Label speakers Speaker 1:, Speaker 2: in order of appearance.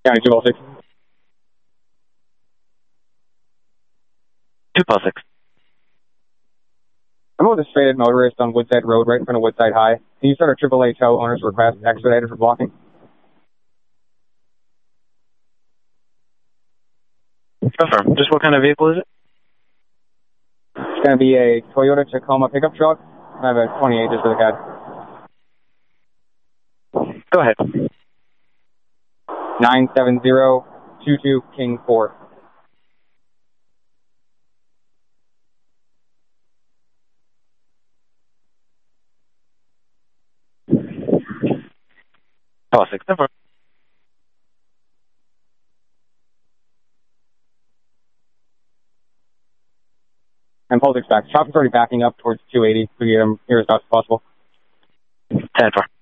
Speaker 1: County 206.
Speaker 2: 206.
Speaker 1: I'm with a straight-ahead motorist on Woodside Road, right in front of Woodside High. Can you start a AAA tow owner's request expedited for blocking?
Speaker 2: Confirm. Just what kind of vehicle is it?
Speaker 1: It's going to be a Toyota Tacoma pickup truck. I have a 28 just for the CAD.
Speaker 2: Go ahead.
Speaker 1: 97022 King 4.
Speaker 2: Confirm. Confirm.
Speaker 1: And Pulse expect. Traffic's already backing up towards 280. We get them here as fast as possible.
Speaker 2: 10-4.